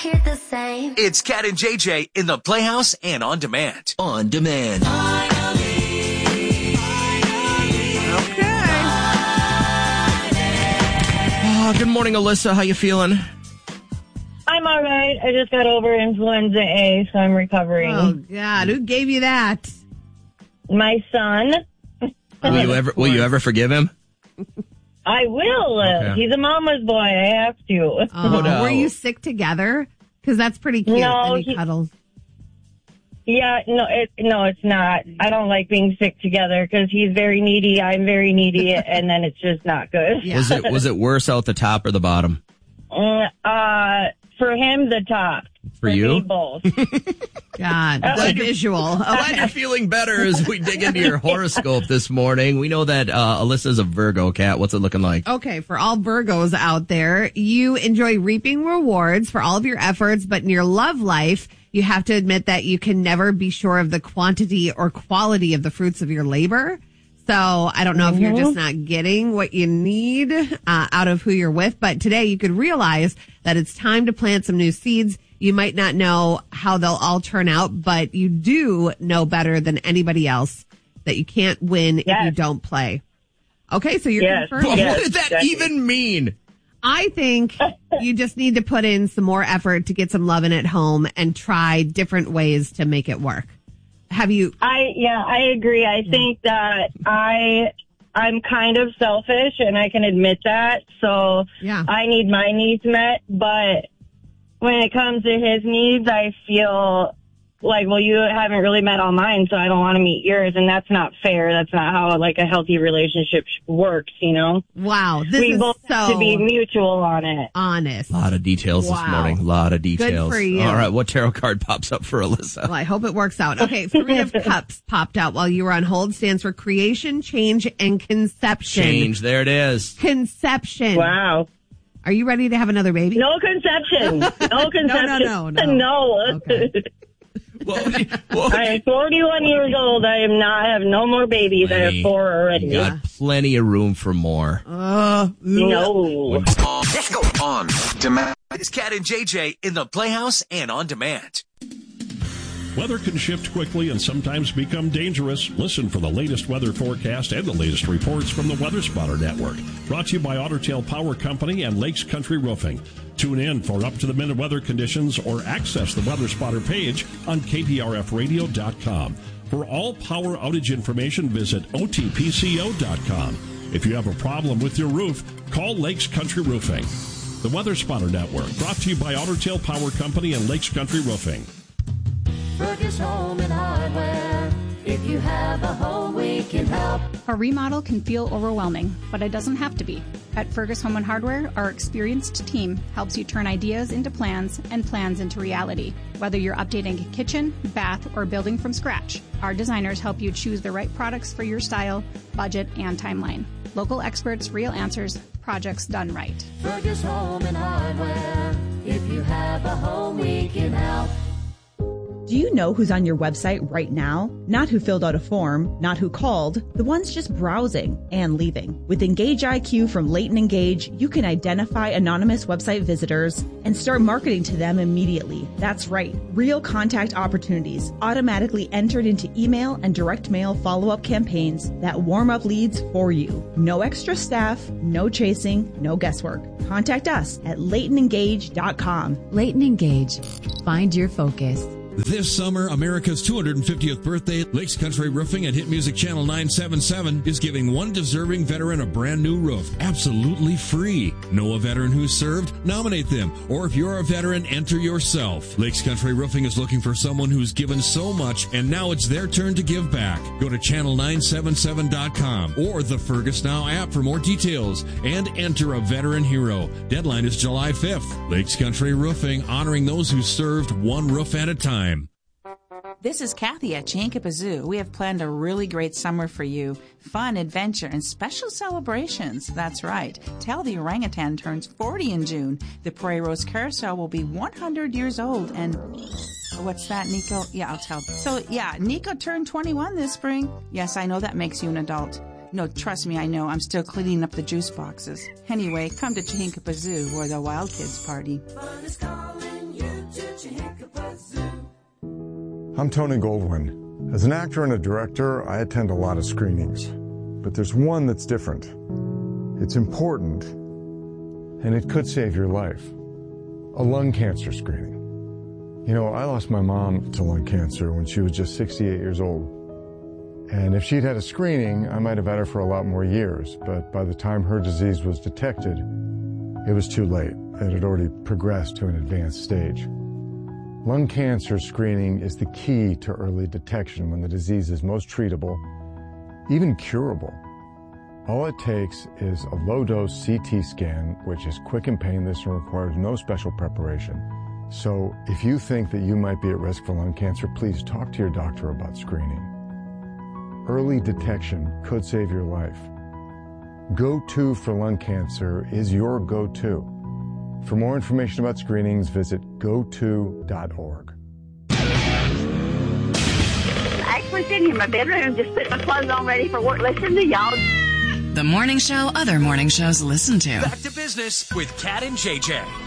hear the same. It's Cat and JJ in the Playhouse and on demand. On demand. Good morning, Alyssa. How you feeling? I'm all right. I just got over influenza A, so I'm recovering. Oh, God. Who gave you that? My son. Will you ever forgive him? I will. Okay. He's a mama's boy. I have to. Oh, no. Were you sick together? Because that's pretty cute. No, that he cuddles. Yeah, no, it's not. I don't like being sick together because he's very needy. I'm very needy, and then it's just not good. Yeah. Was it worse out the top or the bottom? For him, the top. For you? Me, both. God, the visual. I'm glad you're feeling better as we dig into your horoscope this morning. We know that Alyssa's a Virgo, Cat. What's it looking like? Okay, for all Virgos out there, you enjoy reaping rewards for all of your efforts, but in your love life, you have to admit that you can never be sure of the quantity or quality of the fruits of your labor. So I don't know if you're just not getting what you need out of who you're with, but today you could realize that it's time to plant some new seeds. You might not know how they'll all turn out, but you do know better than anybody else that you can't win if you don't play. Okay, so you're confirmed. What does that even mean? I think you just need to put in some more effort to get some loving at home and try different ways to make it work. Have you? I agree. I think that I'm kind of selfish and I can admit that. So I need my needs met. But when it comes to his needs, I feel like, well, you haven't really met all mine, so I don't want to meet yours. And that's not fair. That's not how like a healthy relationship works, you know? Wow. We both have to be mutual on it. Honest. A lot of details this morning. A lot of details. Good for you. All right. What tarot card pops up for Alyssa? Well, I hope it works out. Okay. 3 of Cups popped out while you were on hold. Stands for creation, change, and conception. Change. There it is. Conception. Wow. Are you ready to have another baby? No conception. No conception. No. Okay. I am 41 years old. I have no more babies. I have 4 already. You got plenty of room for more. No. Let's go on demand. It's Cat and JJ in the Playhouse and on demand. Weather can shift quickly and sometimes become dangerous. Listen for the latest weather forecast and the latest reports from the Weather Spotter Network. Brought to you by Otter Tail Power Company and Lakes Country Roofing. Tune in for up-to-the-minute weather conditions or access the Weather Spotter page on KPRFradio.com. For all power outage information, visit OTPCO.com. If you have a problem with your roof, call Lakes Country Roofing. The Weather Spotter Network, brought to you by Otter Tail Power Company and Lakes Country Roofing. Fergus Home and Hardware. If you have a home, we can help. A remodel can feel overwhelming, but it doesn't have to be. At Fergus Home and Hardware, our experienced team helps you turn ideas into plans and plans into reality. Whether you're updating a kitchen, bath, or building from scratch, our designers help you choose the right products for your style, budget, and timeline. Local experts, real answers, projects done right. Fergus Home and Hardware. If you have a home, we can help. Do you know who's on your website right now? Not who filled out a form, not who called, the ones just browsing and leaving. With Engage IQ from Leighton Engage, you can identify anonymous website visitors and start marketing to them immediately. That's right. Real contact opportunities automatically entered into email and direct mail follow-up campaigns that warm up leads for you. No extra staff, no chasing, no guesswork. Contact us at LeightonEngage.com. Leighton Engage. Find your focus. This summer, America's 250th birthday, Lakes Country Roofing and Hit Music Channel 977 is giving one deserving veteran a brand new roof, absolutely free. Know a veteran who's served? Nominate them. Or if you're a veteran, enter yourself. Lakes Country Roofing is looking for someone who's given so much, and now it's their turn to give back. Go to channel977.com or the Fergus Now app for more details and enter a veteran hero. Deadline is July 5th. Lakes Country Roofing, honoring those who served one roof at a time. This is Kathy at Chihinkapaa Zoo. We have planned a really great summer for you. Fun, adventure, and special celebrations. That's right. Tell the orangutan turns 40 in June. The Prairie Rose Carousel will be 100 years old. And what's that, Nico? Yeah, I'll tell. So, yeah, Nico turned 21 this spring. Yes, I know that makes you an adult. No, trust me, I know. I'm still cleaning up the juice boxes. Anyway, come to Chihinkapaa Zoo where the wild kids party. Fun is calling you. I'm Tony Goldwyn. As an actor and a director, I attend a lot of screenings. But there's one that's different. It's important, and it could save your life. A lung cancer screening. You know, I lost my mom to lung cancer when she was just 68 years old. And if she'd had a screening, I might have had her for a lot more years. But by the time her disease was detected, it was too late. It had already progressed to an advanced stage. Lung cancer screening is the key to early detection when the disease is most treatable, even curable. All it takes is a low-dose CT scan, which is quick and painless and requires no special preparation. So if you think that you might be at risk for lung cancer, please talk to your doctor about screening. Early detection could save your life. Go-To for lung cancer is your go-to. For more information about screenings, visit goto.org. Actually sitting in my bedroom, just putting my clothes on ready for work, listening to y'all. The morning show other morning shows listen to. Back to business with Kat and JJ.